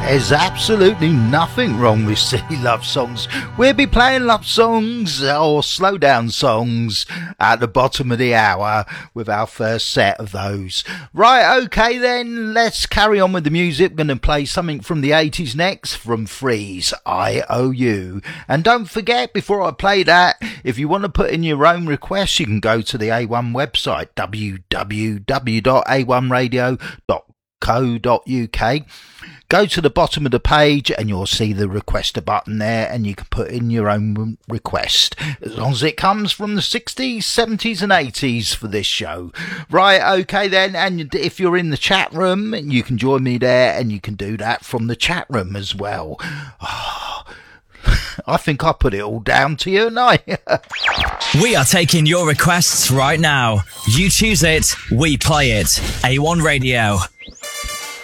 There's absolutely nothing wrong with silly love songs. We'll be playing love songs or slow down songs at the bottom of the hour with our first set of those. Right, okay then, let's carry on with the music. We're going to play something from the 80s next from Freeze, IOU. And don't forget, before I play that, if you want to put in your own requests, you can go to the A1 website, www.a1radio.co.uk. Go to the bottom of the page and you'll see the requester button there, and you can put in your own request as long as it comes from the 60s, 70s and 80s for this show. Right, okay then, and if you're in the chat room, you can join me there, and you can do that from the chat room as well. Oh, I think I put it all down to you, and We are taking your requests right now. You choose it, we play it. A1 Radio.